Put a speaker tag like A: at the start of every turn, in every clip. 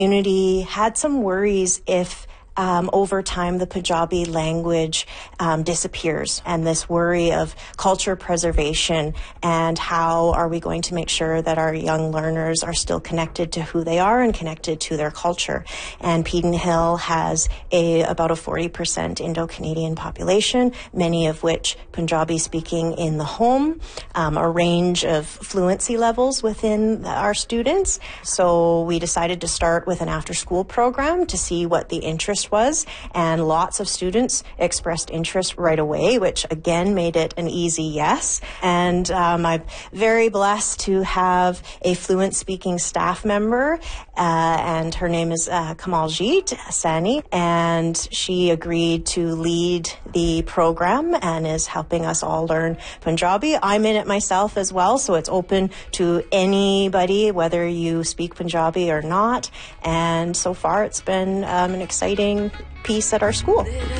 A: Community had some worries if over time the Punjabi language disappears, and this worry of culture preservation and how are we going to make sure that our young learners are still connected to who they are and connected to their culture. And Pedenhill Hill has about a 40% Indo-Canadian population, many of which Punjabi speaking in the home, a range of fluency levels within our students. So we decided to start with an after-school program to see what the interest was, and lots of students expressed interest right away, which again made it an easy yes. And I'm very blessed to have a fluent speaking staff member, and her name is Kamaljit Sani, and she agreed to lead the program and is helping us all learn Punjabi. I'm in it myself as well, so it's open to anybody, whether you speak Punjabi or not. And so far it's been an exciting piece at our school.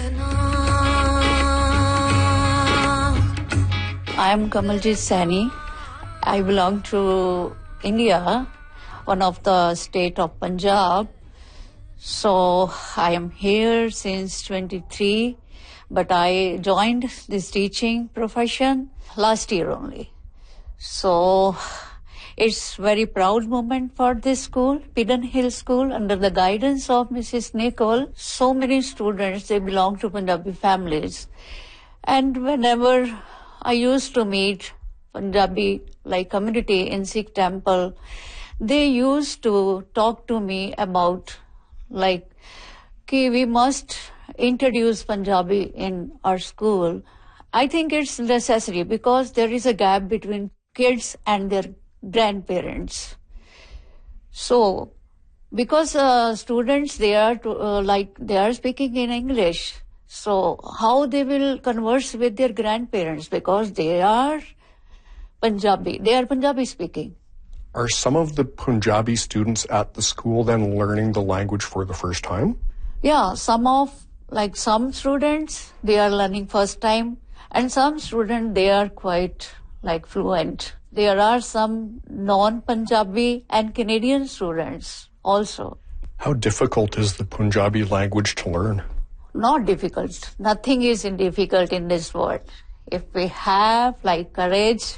B: I am Kamaljit Sani. I belong to India, one of the state of Punjab. So I am here since 23, but I joined this teaching profession last year only. So it's very proud moment for this school, Pedenhill Hill School, under the guidance of Mrs. Nicole. So many students, they belong to Punjabi families. And whenever I used to meet Punjabi community in Sikh temple, they used to talk to me about we must introduce Punjabi in our school. I think it's necessary because there is a gap between kids and their grandparents. So, because students, they are speaking in English. So, how they will converse with their grandparents, because they are Punjabi speaking.
C: Are some of the Punjabi students at the school then learning the language for the first time?
B: Yeah, some students, they are learning first time, and some students, they are quite fluent. There are some non-Punjabi and Canadian students also.
C: How difficult is the Punjabi language to learn?
B: Not difficult. Nothing is difficult in this world. If we have courage,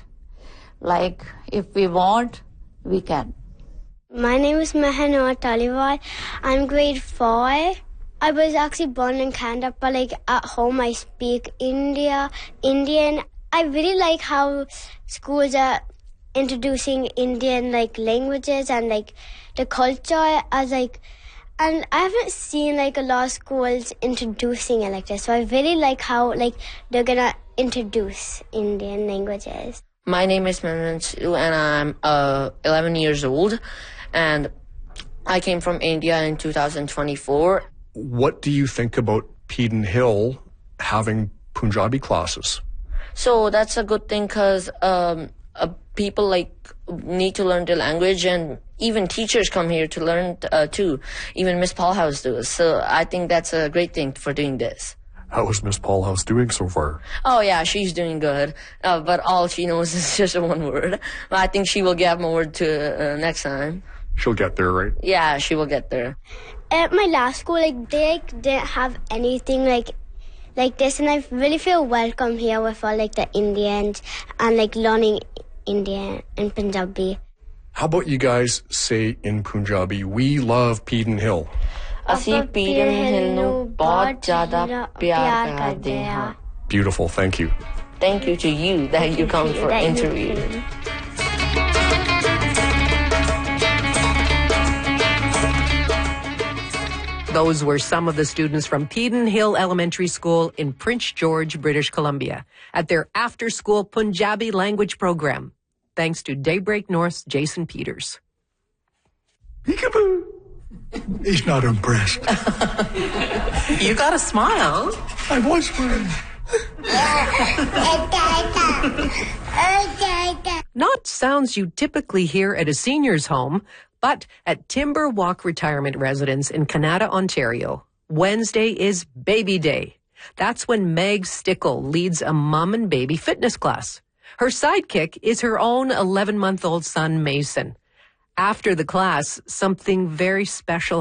B: if we want, we can.
D: My name is Mehanur Taliwal. I'm grade 4. I was actually born in Canada, but at home I speak Indian. I really like how schools are introducing Indian languages and the culture and I haven't seen a lot of schools introducing it like this. So I really like how they're gonna introduce Indian languages.
E: My name is Mansu and I'm 11 years old, and I came from India in 2024.
C: What do you think about Pedenhill Hill having Punjabi classes?
E: So that's a good thing because people need to learn the language, and even teachers come here to learn too. Even Miss Paulhouse does. So I think that's a great thing for doing this.
C: How is Miss Paulhouse doing so far?
E: Oh yeah, she's doing good. But all she knows is just one word. I think she will get more to next time.
C: She'll get there, right?
E: Yeah, she will get there.
D: At my last school, they didn't have anything like this, and I really feel welcome here with all the Indians and learning Indian and Punjabi.
C: How about you guys say in Punjabi, we love Pedenhill Hill?
E: ਅਸੀਂ Pedenhill ਨੂੰ ਬਹੁਤ ਜ਼ਿਆਦਾ ਪਿਆਰ ਕਰਦੇ ਹਾਂ.
C: Beautiful, thank you.
E: Thank you to you that you come for interview.
F: Those were some of the students from Pedenhill Elementary School in Prince George, British Columbia, at their after-school Punjabi language program, thanks to Daybreak North's Jason Peters.
G: Peekaboo! He's not impressed.
F: You got a smile.
G: I was smiling.
F: Not sounds you typically hear at a senior's home, but at Timber Walk Retirement Residence in Canada, Ontario, Wednesday is Baby Day. That's when Meg Stickle leads a mom and baby fitness class. Her sidekick is her own 11-month-old son, Mason. After the class, something very special